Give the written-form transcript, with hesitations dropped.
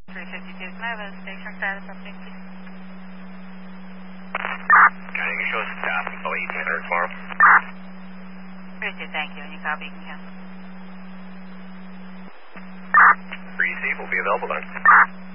352 is Nova, station status update, please. Okay, you can show us the path until 1800 tomorrow. Appreciate it, thank you. Any copy you can cancel. 3C will be available then.